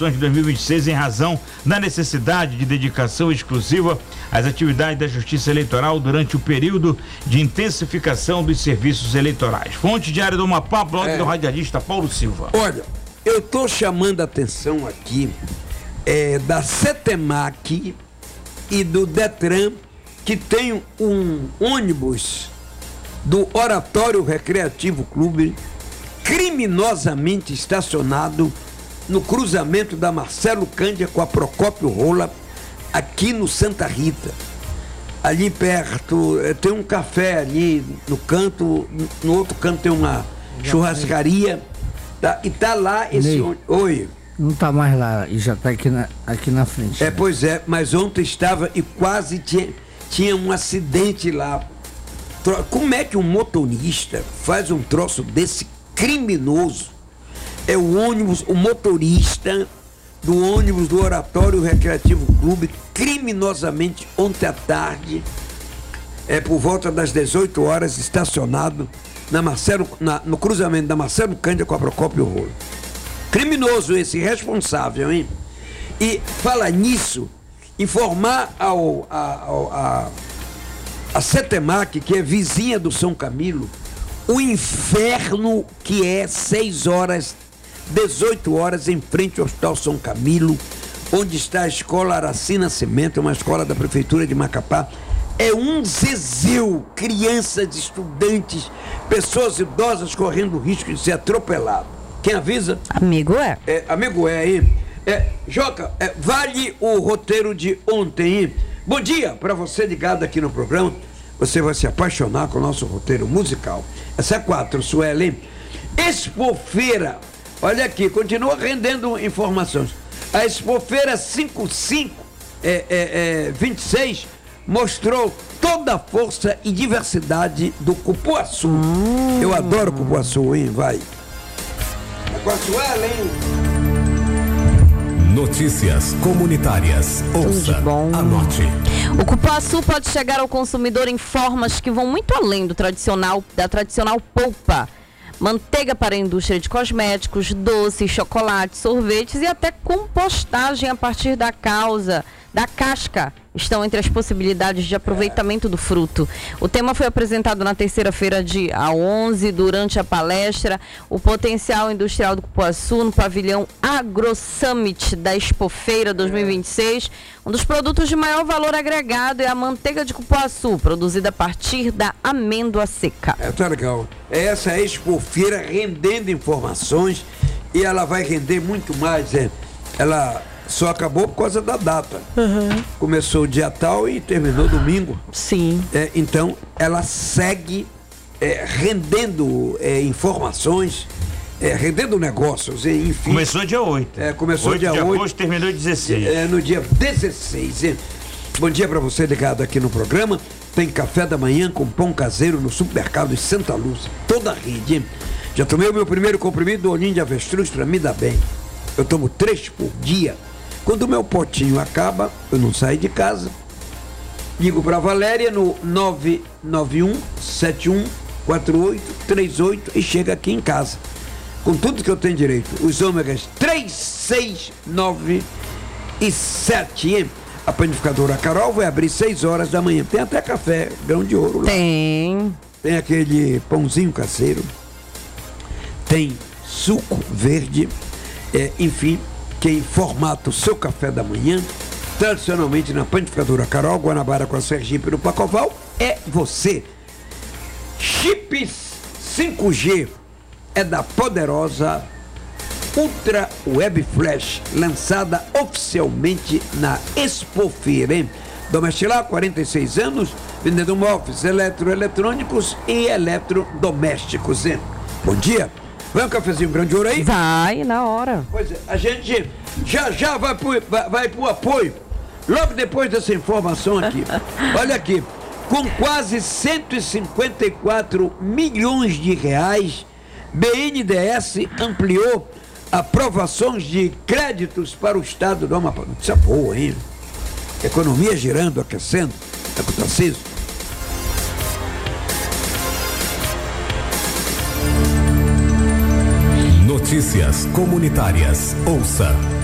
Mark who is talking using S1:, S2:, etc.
S1: eleições de 2026 em razão da necessidade de dedicação exclusiva às atividades da Justiça Eleitoral durante o período de intensificação dos serviços eleitorais. Fonte Diário do Amapá, blog do radialista Paulo Silva.
S2: Olha, eu estou chamando a atenção aqui da CETEMAC e do DETRAN, que tem um ônibus do Oratório Recreativo Clube criminosamente estacionado no cruzamento da Marcelo Cândia com a Procópio Rola, aqui no Santa Rita. Ali perto, tem um café ali no canto, no outro canto tem uma churrascaria, e tá lá esse ônibus. Oi.
S3: Não tá mais lá, e já tá aqui na frente.
S2: Pois é, mas ontem estava e quase tinha um acidente lá. Como é que um motorista faz um troço desse criminoso? É o motorista do ônibus do Oratório Recreativo Clube, criminosamente ontem à tarde, por volta das 18 horas, estacionado no cruzamento da Marcelo Cândia com a Procópio Rolo. Criminoso esse, irresponsável, hein? E fala nisso, informar a CETEMAC, que é vizinha do São Camilo, o inferno que é 6 horas, 18 horas, em frente ao Hospital São Camilo, onde está a escola Araci Nascimento, uma escola da Prefeitura de Macapá. É um zezéu, crianças, estudantes, pessoas idosas correndo o risco de ser atropelado. Quem avisa?
S4: Amigo é.
S2: Amigo é aí. Joca, vale o roteiro de ontem, hein? Bom dia para você ligado aqui no programa. Você vai se apaixonar com o nosso roteiro musical. Essa é 4, Suelen. Expofeira, olha aqui, continua rendendo informações. A Expofeira 2526 mostrou toda a força e diversidade do cupuaçu. Eu adoro cupuaçu, hein? Vai. Com a Suelen.
S5: Notícias comunitárias. Ouça, anote.
S4: O cupuaçu pode chegar ao consumidor em formas que vão muito além da tradicional polpa. Manteiga para a indústria de cosméticos, doces, chocolates, sorvetes e até compostagem a partir da casca estão entre as possibilidades de aproveitamento do fruto. O tema foi apresentado na terceira-feira, dia 11, durante a palestra O Potencial Industrial do Cupuaçu, no pavilhão AgroSummit da Expofeira 2026. Um dos produtos de maior valor agregado é a manteiga de cupuaçu, produzida a partir da amêndoa seca.
S2: Tá legal. Essa Expofeira rendendo informações, e ela vai render muito mais. Ela só acabou por causa da data. Começou dia tal e terminou domingo.
S4: Sim.
S2: Então, ela segue rendendo informações, rendendo negócios, enfim.
S1: Começou dia 8.
S2: Começou dia 8.
S1: Agosto, terminou dia 16.
S2: No dia 16. Bom dia para você ligado aqui no programa. Tem café da manhã com pão caseiro no supermercado de Santa Lúcia. Toda a rede, hein? Já tomei o meu primeiro comprimido do olhinho de avestruz, para me dar bem. Eu tomo 3 por dia. Quando o meu potinho acaba, eu não saio de casa. Ligo para a Valéria no 991714838 e chega aqui em casa. Com tudo que eu tenho direito. Os ômegas 3, 6, 9 e 7. Hein? A panificadora Carol vai abrir 6 horas da manhã. Tem até café, grão de ouro lá.
S4: Tem
S2: aquele pãozinho caseiro. Tem suco verde. Enfim, quem formata o seu café da manhã, tradicionalmente na panificadora Carol, Guanabara com a Sergipe no Pacoval, é você. Chips 5G é da poderosa Ultra Web Flash, lançada oficialmente na Expofeira, hein? Domestilar, 46 anos, vendendo móveis, eletroeletrônicos e eletrodomésticos, hein? Bom dia. Vai um cafezinho grande de ouro aí?
S4: Vai, na hora.
S2: Pois é, a gente já vai pro apoio, logo depois dessa informação aqui. Olha aqui, com quase 154 milhões de reais, BNDES ampliou aprovações de créditos para o estado do Amapá. Notícia boa, hein? Economia girando, aquecendo. É com o Tarcísio.
S5: Notícias comunitárias. Ouça.